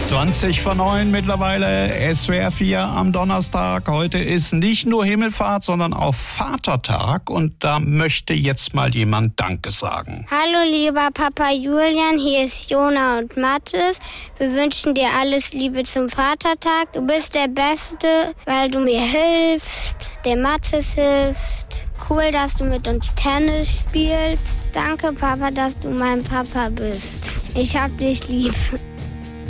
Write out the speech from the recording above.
20:09 mittlerweile, SWR 4 am Donnerstag. Heute ist nicht nur Himmelfahrt, sondern auch Vatertag. Und da möchte jetzt mal jemand Danke sagen. Hallo lieber Papa Julian, hier ist Jona und Mathis. Wir wünschen dir alles Liebe zum Vatertag. Du bist der Beste, weil du mir hilfst, dem Mathis hilfst. Cool, dass du mit uns Tennis spielst. Danke Papa, dass du mein Papa bist. Ich hab dich lieb.